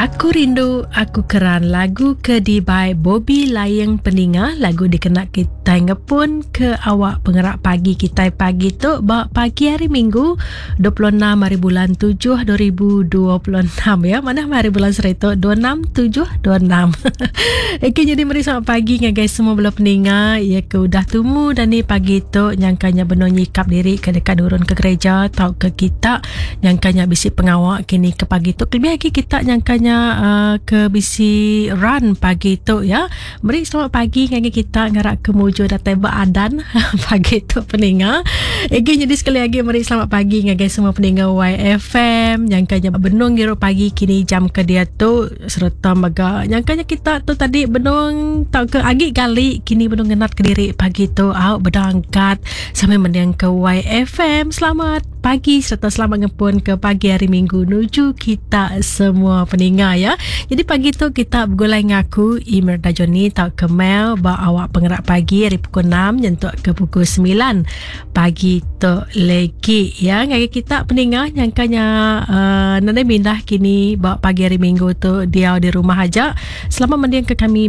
Aku Rindu, Aku Keran, lagu Kedibai Bobby Layang Peninga. Lagu dikenak kita ngepun ke awak pengerak pagi kita pagi tu pagi hari Minggu 26 hari bulan 7 2026 ya. Mana hari bulan serita 26 7 26. Okay, jadi mari selamat pagi guys semua belah peninga ya ke udah tumu dan ni pagi tu nyangkanya benar nyikap diri ke dekat urun ke gereja atau ke kita nyangkanya bisi pengawak kini ke pagi tu lebih lagi kita nyangkanya ke bisi run pagi tu ya. Mari selamat pagi ngagi kita ngarak kemuju datang beradan pagi tu peninga. Jadi sekali lagi mari selamat pagi ngagi semua peninga YFM nyangkanya benung giro pagi kini jam ke dia tu serta maga nyangkanya kita tu tadi benung tau ke agi kali kini benung ngenat ke diri pagi tu berangkat sampai mendiang ke YFM. Selamat pagi serta selamat ngepun ke pagi hari Minggu nuju kita semua peninga ya. Jadi pagi tu kita bergulai ngaku Imelda Joni tau ke Mel awak pengerak pagi hari pukul 6 nyentuk ke pukul 9 pagi tu lagi ya. Ngagi kita peninga nyangkanya nanda mindah kini pagi hari Minggu tu dia di rumah aja. Selamat mendiang ke kami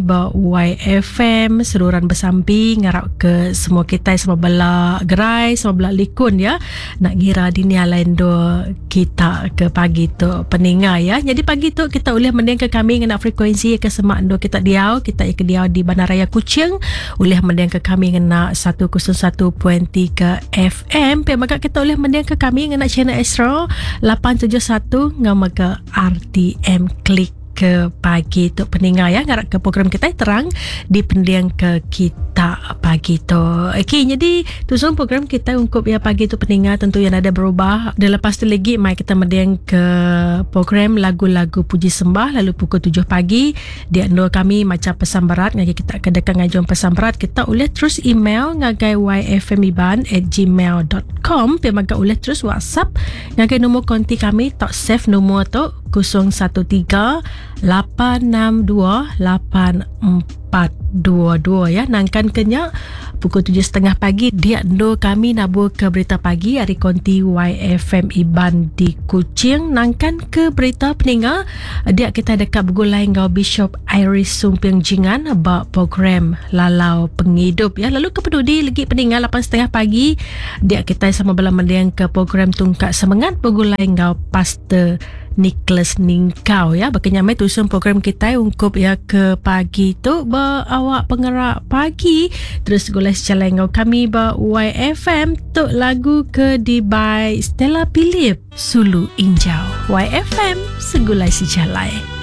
YFM seluruhan bersambi ngarap ke semua kita semua bela gerai semua bela likun ya. Nak gira dini alendo kita ke pagi tu peninga ya. Jadi pagi tu kita boleh mendiang ke kami ngena frekuensi ke semak ando kita diau kita ke diau di Bandaraya Kuching boleh mendiang ke kami ngena 101.3 FM pe maka kita boleh mendiang ke kami ngena channel Astro 871 ngamaga RTM klik ke pagi tu peninga ya ngarak ke program kita terang di pendiang ke kita pagi tu. Okey, jadi tu semua program kita ungkup ya pagi tu peninga tentu yang ada berubah. Dan lepas tu lagi mai kita mendiang ke program lagu-lagu puji sembah lalu pukul 7 pagi dia ando kami macam pesan berat ngagi kita kedekan ngajuan pesan berat kita boleh terus email ngagai yfmiban@gmail.com pe maka boleh terus WhatsApp ngagai nombor konti kami tak save nombor tu 013-862-8422 ya. Nangkan kenya pukul 7.30 pagi dia ndo kami nabur ke berita pagi hari konti YFM Iban di Kuching. Nangkan ke berita peninga dia kita dekat bergulai ngau Bishop Iris Sumpiang Jingan about program Lalau Penghidup ya. Lalu ke peduli lagi peninga 8.30 pagi dia kita sama belah mendiang ke program Tungkak Semangat bergulai ngau Pastor Nicholas Ningkau ya. Bakanya mai tusun program kita ungkup ya ke pagi tu awak pengerak pagi terus gulai secara ngau kami YFM tu lagu Kedibai Stella Philip Sulu Injau. YFM segulai sejalai.